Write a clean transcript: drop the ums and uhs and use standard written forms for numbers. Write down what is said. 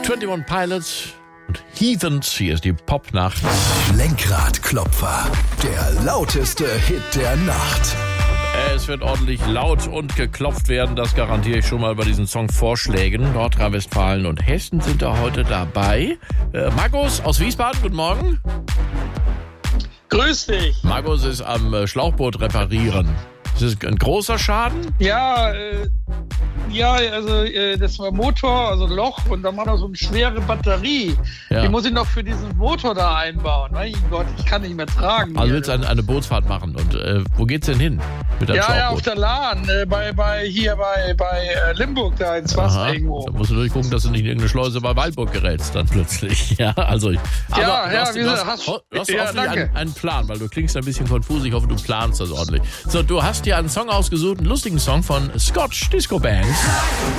21 Pilots und Heathens. Hier ist die Popnacht. Lenkradklopfer, der lauteste Hit der Nacht. Es wird ordentlich laut und geklopft werden, das garantiere ich schon mal bei diesen Songvorschlägen. Nordrhein-Westfalen und Hessen sind da heute dabei. Markus aus Wiesbaden, guten Morgen. Grüß dich. Markus ist am Schlauchboot reparieren. Ist das ein großer Schaden? Ja, das war Motor, also Loch, und dann war noch so eine schwere Batterie. Ja. Die muss ich noch für diesen Motor da einbauen. Mein Gott, ich kann nicht mehr tragen. Also willst du eine Bootsfahrt machen. Und wo geht's denn hin mit deinem Schlauchboot? Ja, auf der Lahn, bei Limburg da ins Wasser. Aha, irgendwo. da musst du durchgucken, dass du nicht in irgendeine Schleuse bei Waldburg gerätst dann plötzlich. Ja, also. Du hast hoffentlich einen Plan, weil du klingst ein bisschen konfus. Ich hoffe, du planst das ordentlich. So, du hast dir einen Song ausgesucht, einen lustigen Song von Scotch Disco Band.